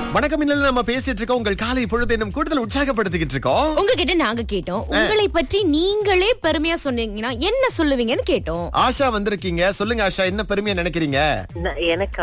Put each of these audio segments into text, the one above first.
வணக்கம். இன்னும் நம்ம பேசிட்டு இருக்கோம். உங்கள் காலை பொழுது இன்னும் கூடுதல் உற்சாகப்படுத்திக்கிட்டு இருக்கோம். உங்ககிட்ட நாங்க கேட்டோம், உங்களை பற்றி நீங்களே பெருமையா சொன்னீங்கன்னா என்ன சொல்லுவீங்கன்னு கேட்டோம். ஆஷா வந்திருக்கீங்க. சொல்லுங்க ஆஷா, என்ன பெருமையா நினைக்கிறீங்க? எனக்கா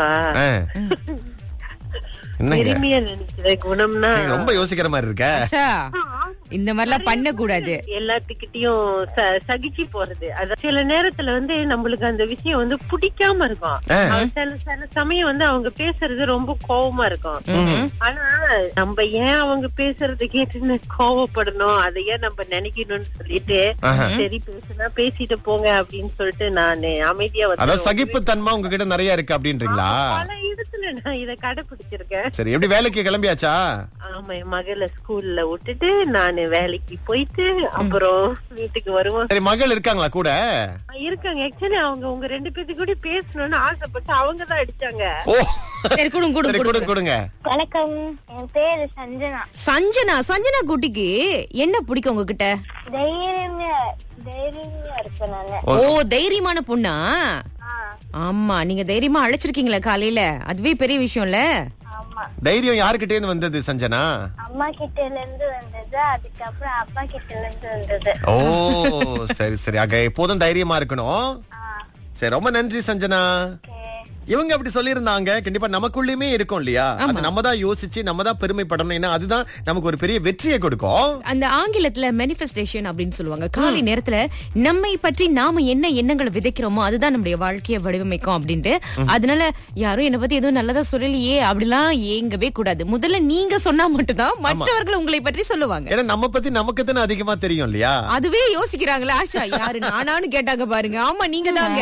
என்னங்க பெருமையா நினைக்கிற குணம்னா நீங்க ரொம்ப யோசிக்கிற மாதிரி இருக்க. இந்த மாதிரிலாம் பண்ண கூடாது. எல்லாத்துக்கிட்டையும் சகிச்சு போறது. அது சில நேரத்துல நம்மளுக்கு அந்த விஷயம் பிடிக்காம இருக்கும். சில சமயம் அவங்க பேசுறது ரொம்ப கோவமா இருக்கும். ஆனா நம்ம ஏன் அவங்க பேசுறது கேட்டு கோவப்படணும், அதை ஏன் நம்ம நினைக்கணும்னு சொல்லிட்டு சரி பேசுனா பேசிட்டு போங்க அப்படின்னு சொல்லிட்டு நான் அமைதியா அதாவது சகிப்பு தன்மை உங்ககிட்ட நிறைய இருக்கு அப்படின்றீங்களா? பல இடத்துல நான் இதை கடைபிடிச்சிருக்கேன். சரி, எப்படி வேலைக்கு கிளம்பியாச்சா? ஆமா, என் மகளை ஸ்கூல்ல விட்டுட்டு நான் வேலைக்கு போயிட்டு அப்புறம் வீட்டுக்கு வருவோம். சரி, மகள் இருக்காங்களா கூட? இருக்காங்க. ஆக்சுவலி அவங்க உங்க 2 பேருக்கு கூட பேசணும்னு ஆசைப்பட்டு அவங்கதான் அடிச்சாங்க. ஓ சரி, கொடுங்க. வணக்கம், என் பேரு சஞ்சனா. சஞ்சனா குட்டிக்கு என்ன பிடிக்கும் உங்ககிட்ட? தைரியமா இருப்பேன் நானு. ஓ, தைரியமான பொண்ணா? ஆமா, நீங்க தைரியமா அழைச்சிருக்கீங்களா காலையில? அதுவே பெரிய விஷயம்ல. ஆமா, தைரியம் யாருக்கிட்டே இருந்து வந்தது சஞ்சனா? அம்மா கிட்ட இருந்து வந்தது, அதுக்கப்புறம் அப்பா கிட்ட இருந்து வந்தது. ஓ சரி. ஆக எப்போதும் தைரியமா இருக்கணும். சரி, ரொம்ப நன்றி சஞ்சனா. இவங்க அப்படி சொல்லியிருந்தாங்க. கண்டிப்பா நமக்குள்ளயுமே இருக்கும் இல்லையா? அது நம்ம தான் யோசிச்சு நம்ம தான் பெருமைப்படணும். ஏன்னா அதுதான் நமக்கு ஒரு பெரிய வெற்றியை கொடுக்கும். அந்த ஆங்கிலத்துல மேனிஃபெஸ்டேஷன் அப்படின்னு சொல்லுவாங்க. காலை நேரத்துல நம்மை பற்றி நாம என்ன எண்ணங்களை விதைக்கிறோமோ அதுதான் நம்முடைய வாழ்க்கையை வடிவமைக்கும் அப்படின்ட்டு. அதனால யாரும் என்ன பத்தி எதுவும் நல்லதா சொல்லலையே அப்படிலாம் ஏங்கவே கூடாது. முதல்ல நீங்க சொன்னா மட்டும்தான் மற்றவர்கள் உங்களை பற்றி சொல்லுவாங்க. ஏன்னா நம்ம பத்தி நமக்கு தானே அதிகமா தெரியும் இல்லையா? அதுவே யோசிக்கிறாங்களா? ஆஷா யாரு நானான்னு கேட்டாங்க பாருங்க. ஆமா, நீங்க தாங்க.